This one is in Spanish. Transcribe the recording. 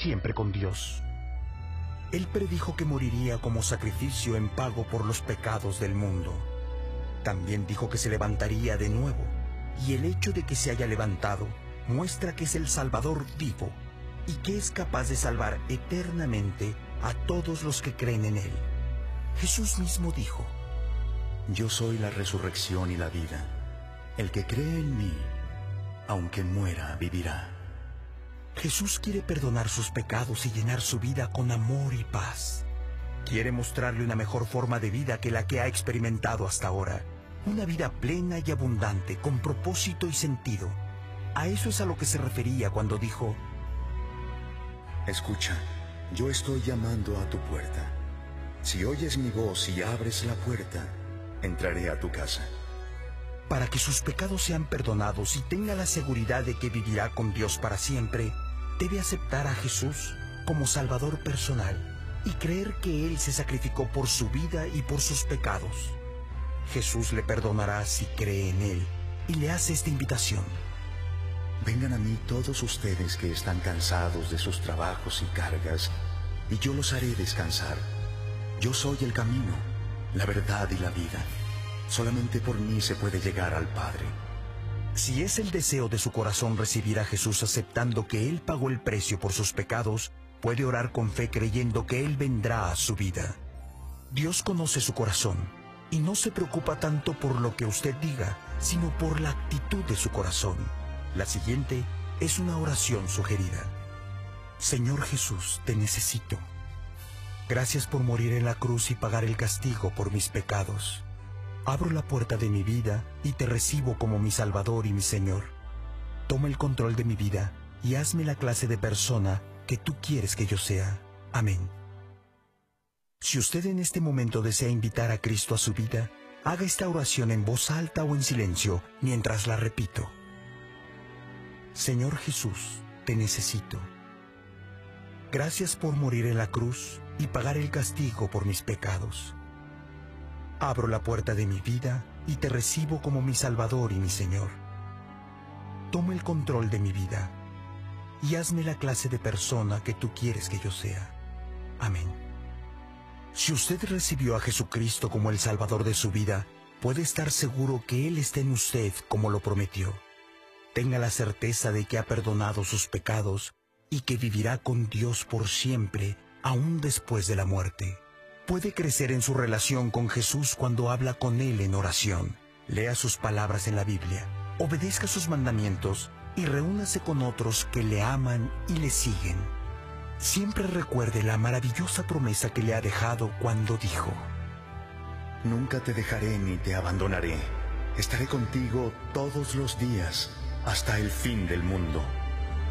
siempre con Dios. Él predijo que moriría como sacrificio en pago por los pecados del mundo. También dijo que se levantaría de nuevo, y el hecho de que se haya levantado muestra que es el Salvador vivo y que es capaz de salvar eternamente a todos los que creen en Él. Jesús mismo dijo: Yo soy la resurrección y la vida. El que cree en mí, aunque muera, vivirá. Jesús quiere perdonar sus pecados y llenar su vida con amor y paz. Quiere mostrarle una mejor forma de vida que la que ha experimentado hasta ahora. Una vida plena y abundante, con propósito y sentido. A eso es a lo que se refería cuando dijo: Escucha, yo estoy llamando a tu puerta. Si oyes mi voz y abres la puerta, entraré a tu casa. Para que sus pecados sean perdonados y tenga la seguridad de que vivirá con Dios para siempre, debe aceptar a Jesús como Salvador personal y creer que Él se sacrificó por su vida y por sus pecados. Jesús le perdonará si cree en Él y le hace esta invitación: Vengan a mí todos ustedes que están cansados de sus trabajos y cargas, y yo los haré descansar. Yo soy el camino, la verdad y la vida. Solamente por mí se puede llegar al Padre. Si es el deseo de su corazón recibir a Jesús aceptando que Él pagó el precio por sus pecados, puede orar con fe creyendo que Él vendrá a su vida. Dios conoce su corazón y no se preocupa tanto por lo que usted diga, sino por la actitud de su corazón. La siguiente es una oración sugerida. Señor Jesús, te necesito. Gracias por morir en la cruz y pagar el castigo por mis pecados. Abro la puerta de mi vida y te recibo como mi Salvador y mi Señor. Toma el control de mi vida y hazme la clase de persona que tú quieres que yo sea. Amén. Si usted en este momento desea invitar a Cristo a su vida, haga esta oración en voz alta o en silencio mientras la repito. Señor Jesús, te necesito. Gracias por morir en la cruz y pagar el castigo por mis pecados. Abro la puerta de mi vida y te recibo como mi Salvador y mi Señor. Toma el control de mi vida y hazme la clase de persona que tú quieres que yo sea. Amén. Si usted recibió a Jesucristo como el Salvador de su vida, puede estar seguro que Él está en usted como lo prometió. Tenga la certeza de que ha perdonado sus pecados y que vivirá con Dios por siempre, aún después de la muerte. Puede crecer en su relación con Jesús cuando habla con Él en oración. Lea sus palabras en la Biblia, obedezca sus mandamientos y reúnase con otros que le aman y le siguen. Siempre recuerde la maravillosa promesa que le ha dejado cuando dijo: Nunca te dejaré ni te abandonaré. Estaré contigo todos los días, hasta el fin del mundo.